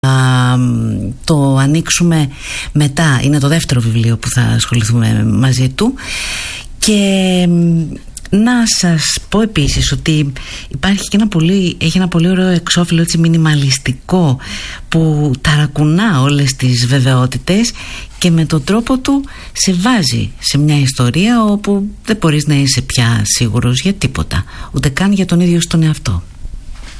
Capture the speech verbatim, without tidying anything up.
το ανοίξουμε μετά. Είναι το δεύτερο βιβλίο που θα ασχοληθούμε μαζί του. Και να σας πω επίσης ότι υπάρχει και ένα πολύ, έχει ένα πολύ ωραίο εξώφυλλο, έτσι μινιμαλιστικό, που ταρακουνά όλες τις βεβαιότητες και με τον τρόπο του σε βάζει σε μια ιστορία όπου δεν μπορείς να είσαι πια σίγουρος για τίποτα, ούτε καν για τον ίδιο στον εαυτό.